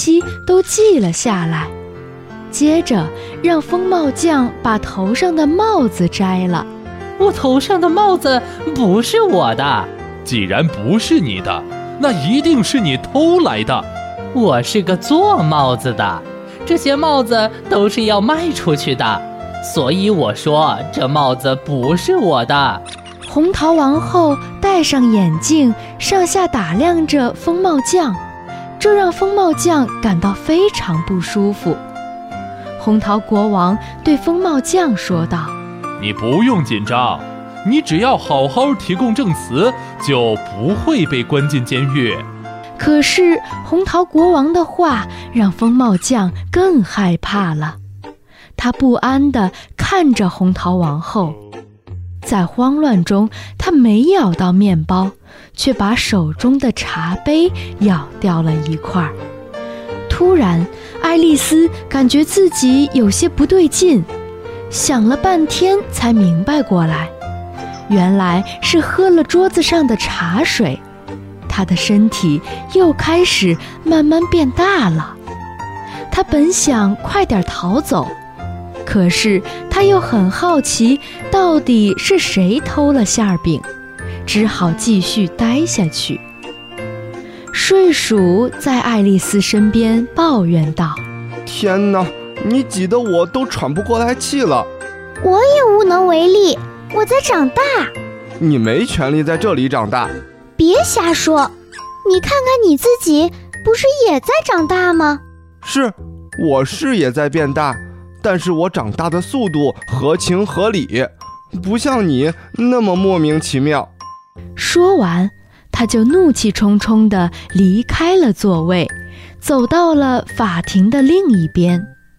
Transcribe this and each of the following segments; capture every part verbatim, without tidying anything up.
期都记了下来，接着让风帽匠把头上的帽子摘了。 我头上的帽子不是我的。 既然不是你的，那一定是你偷来的。 我是个做帽子的，这些帽子都是要卖出去的，所以我说这帽子不是我的。 红桃王后戴上眼镜，上下打量着风帽匠，这让风帽匠感到非常不舒服。红桃国王对风帽匠说道： 你不用紧张，你只要好好提供证词，就不会被关进监狱。 可是红桃国王的话让风帽匠更害怕了，他不安地看着红桃王后，在慌乱中他没咬到面包，却把手中的茶杯咬掉了一块。突然爱丽丝感觉自己有些不对劲，想了半天才明白过来，原来是喝了桌子上的茶水，她的身体又开始慢慢变大了。她本想快点逃走，可是她又很好奇到底是谁偷了馅饼，只好继续待下去。睡鼠在爱丽丝身边抱怨道： 天哪，你挤得我都喘不过来气了。 我也无能为力，我在长大。 你没权利在这里长大。 别瞎说，你看看你自己，不是也在长大吗？ 是，我是也在变大，但是我长大的速度合情合理，不像你那么莫名其妙。 说完，他就怒气冲冲地离开了座位，走到了法庭的另一边。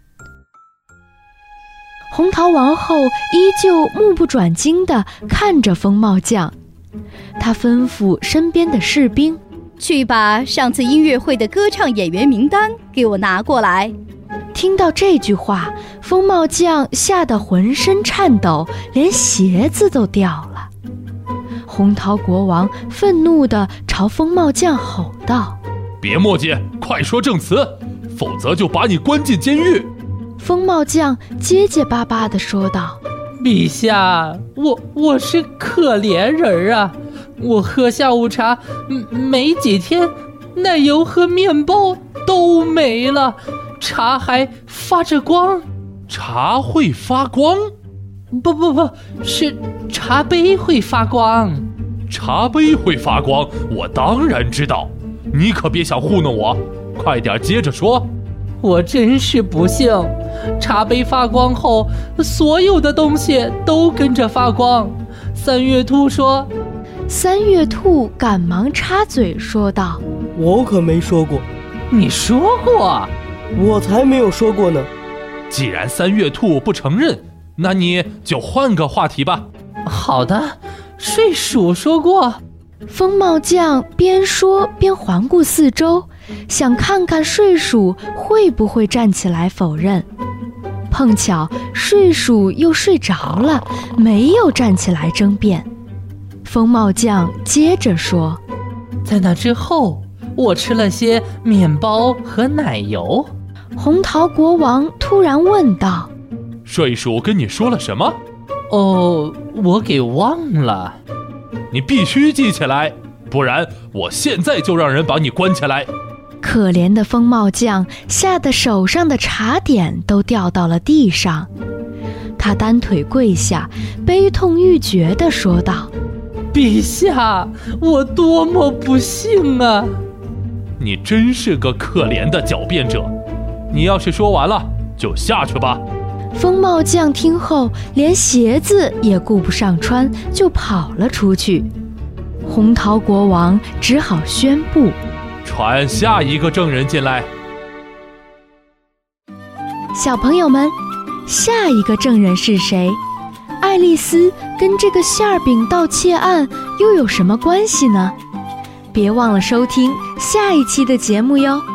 红桃王后依旧目不转睛地看着风帽匠，她吩咐身边的士兵： 去把上次音乐会的歌唱演员名单给我拿过来。 听到这句话，风帽匠吓得浑身颤抖，连鞋子都掉了。红桃国王愤怒地朝风帽匠吼道： 别墨迹，快说证词，否则就把你关进监狱。 风帽匠结结巴巴地说道： 陛下，我我是可怜人啊，我喝下午茶没几天，奶油和面包都没了，茶还发着光。 茶会发光？ 不不不，是茶杯会发光。 茶杯会发光，我当然知道，你可别想糊弄我，快点接着说。 我真是不幸，茶杯发光后，所有的东西都跟着发光。三月兔说。 三月兔赶忙插嘴说道： 我可没说过。 你说过？ 我才没有说过呢。 既然三月兔不承认，那你就换个话题吧。 好的，睡鼠说过。 风帽匠边说边环顾四周，想看看睡鼠会不会站起来否认。碰巧睡鼠又睡着了，没有站起来争辩。风帽匠接着说： 在那之后，我吃了些面包和奶油。 红桃国王突然问道： 睡鼠跟你说了什么？ 哦，我给忘了。 你必须记起来，不然我现在就让人把你关起来。 可怜的风帽匠吓得手上的茶点都掉到了地上，他单腿跪下，悲痛欲绝地说道： 陛下，我多么不幸啊！ 你真是个可怜的狡辩者，你要是说完了，就下去吧。 风帽匠听后，连鞋子也顾不上穿，就跑了出去。红桃国王只好宣布： 传下一个证人进来。 小朋友们，下一个证人是谁？爱丽丝跟这个馅饼盗窃案又有什么关系呢？别忘了收听下一期的节目哟。